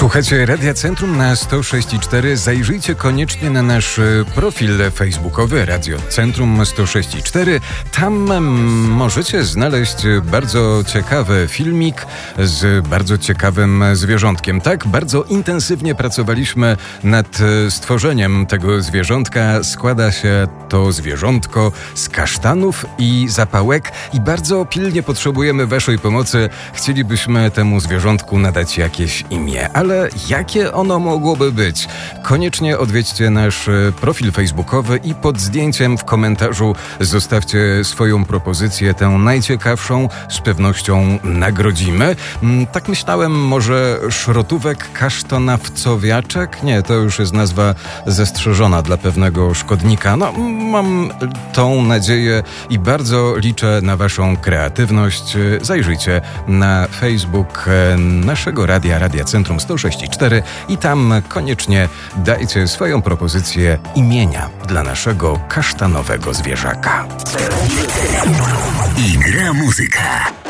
Słuchajcie Radia Centrum na 106,4. Zajrzyjcie koniecznie na nasz profil facebookowy Radio Centrum 106,4. Tam możecie znaleźć bardzo ciekawy filmik z bardzo ciekawym zwierzątkiem. Tak, bardzo intensywnie pracowaliśmy nad stworzeniem tego zwierzątka. Składa się to zwierzątko z kasztanów i zapałek i bardzo pilnie potrzebujemy waszej pomocy. Chcielibyśmy temu zwierzątku nadać jakieś imię. Ale jakie ono mogłoby być? Koniecznie odwiedźcie nasz profil facebookowy i pod zdjęciem w komentarzu zostawcie swoją propozycję, tę najciekawszą, z pewnością nagrodzimy. Tak myślałem, może szrotówek kasztanawcowiaczek? Nie, to już jest nazwa zastrzeżona dla pewnego szkodnika. No, mam tą nadzieję i bardzo liczę na waszą kreatywność. Zajrzyjcie na Facebook naszego Radia Centrum 106,4 i tam koniecznie dajcie swoją propozycję imienia dla naszego kasztanowego zwierzaka. I gra muzyka.